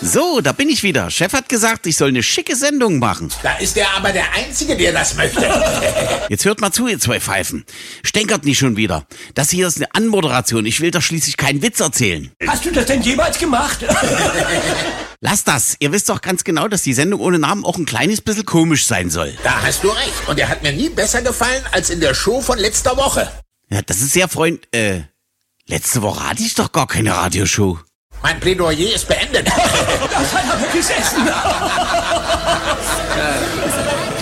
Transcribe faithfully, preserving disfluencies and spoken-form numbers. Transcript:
So, da bin ich wieder. Chef hat gesagt, ich soll eine schicke Sendung machen. Da ist er aber der Einzige, der das möchte. Jetzt hört mal zu, ihr zwei Pfeifen. Stänkert nicht schon wieder. Das hier ist eine Anmoderation. Ich will doch schließlich keinen Witz erzählen. Hast du das denn jemals gemacht? Lasst das. Ihr wisst doch ganz genau, dass die Sendung ohne Namen auch ein kleines bisschen komisch sein soll. Da hast du recht. Und er hat mir nie besser gefallen als in der Show von letzter Woche. Ja, das ist sehr freund... Äh, letzte Woche hatte ich doch gar keine Radioshow. Mein Plädoyer ist beendet. Das hat er gesessen.